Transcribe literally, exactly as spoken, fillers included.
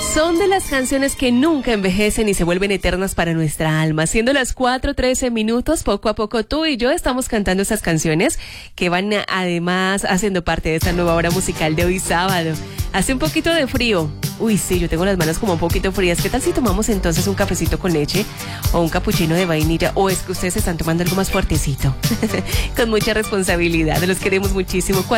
Son de las canciones que nunca envejecen y se vuelven eternas para nuestra alma. Siendo las cuatro trece minutos, poco a poco tú y yo estamos cantando esas canciones que van además haciendo parte de esta nueva hora musical de hoy sábado. Hace un poquito de frío. Uy, sí, yo tengo las manos como un poquito frías. ¿Qué tal si tomamos entonces un cafecito con leche o un capuchino de vainilla? ¿O es que ustedes están tomando algo más fuertecito? Con mucha responsabilidad. Los queremos muchísimo.